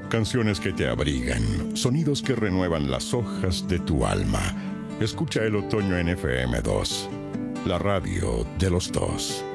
Canciones que te abrigan, sonidos que renuevan las hojas de tu alma. Escucha el otoño en FM2, la radio de los dos.